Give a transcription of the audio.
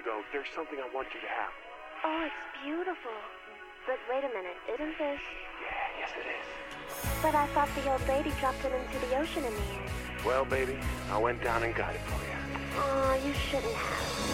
you, though. There's something I want you to have. Oh, it's beautiful. But wait a minute, isn't this... Yeah, yes it is. But I thought the old lady dropped it into the ocean in the end. Well, baby, I went down and got it for you. Oh, you shouldn't have.